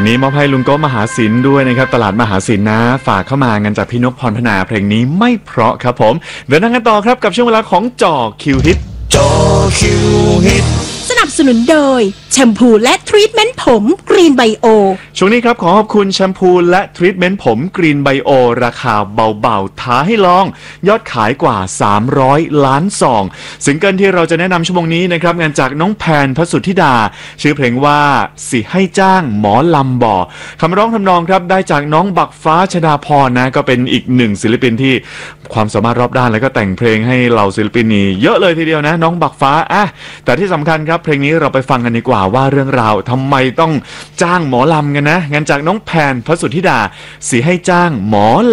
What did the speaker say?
งนี้มอบให้ลุงโก้มหาศิลป์ด้วยนะครับตลาดมหาศิลป์นะฝากเข้ามากันจากพี่นพพรพนาเพลงนี้ไม่เพราะครับผมเดินทางกันต่อครับกับช่วงเวลาของจ่อคิวฮิตจ่อคิวฮิตสนับสนุนโดยแชมพูและทรีทเมนต์ผมกรีนไบโอช่วงนี้ครับขอขอบคุณแชมพูและทรีทเมนต์ผมกรีนไบโอราคาเบาๆท้าให้ลองยอดขายกว่า300ล้านซองซิงเกิลที่เราจะแนะนำชั่วโมงนี้นะครับงานจากน้องแพนพสุทธิดาชื่อเพลงว่าสิให้จ้างหมอลำบ่อคำร้องทำนองครับได้จากน้องบักฟ้าชดาพรนะก็เป็นอีกหนึ่งศิลปินที่ความสามารถรอบด้านแล้วก็แต่งเพลงให้เหล่าศิลปินนี่เยอะเลยทีเดียวนะน้องบักฟ้าแต่ที่สำคัญครับเพลงนี้เราไปฟังกันดีกว่าว่าเรื่องราวทำไมต้องจ้างหมอลำกันนะงานจากน้องแพนพสุทธิดาสิให้จ้างหมอ